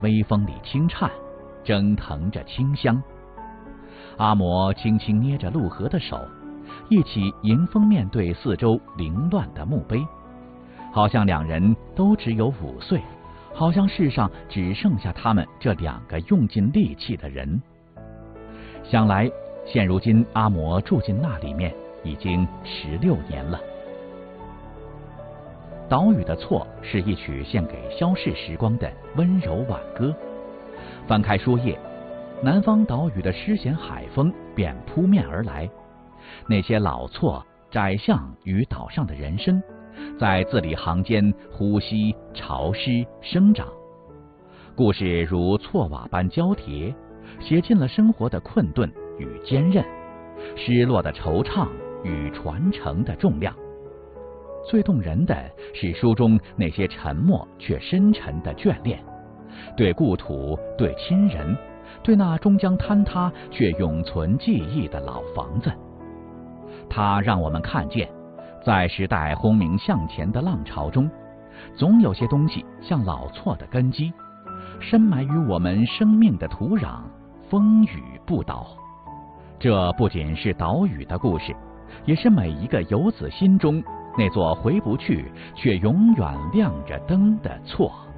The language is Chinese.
微风里轻颤，蒸腾着清香。阿嬷轻轻捏着陆河的手，一起迎风面对四周凌乱的墓碑，好像两人都只有5岁，好像世上只剩下他们这2个用尽力气的人。想来现如今阿嬷住进那里面已经16年了。岛屿的错是一曲献给消逝时光的温柔挽歌。翻开书页，南方岛屿的诗咸海风便扑面而来。那些老错窄巷与岛上的人生，在字里行间呼吸、潮湿、生长。故事如错瓦般交叠，写尽了生活的困顿与坚韧，失落的惆怅与传承的重量。最动人的是书中那些沉默却深沉的眷恋，对故土，对亲人，对那终将坍塌却永存记忆的老房子。它让我们看见，在时代轰鸣向前的浪潮中，总有些东西像老错的根基，深埋于我们生命的土壤，风雨不倒。这不仅是岛屿的故事，也是每一个游子心中那座回不去却永远亮着灯的错。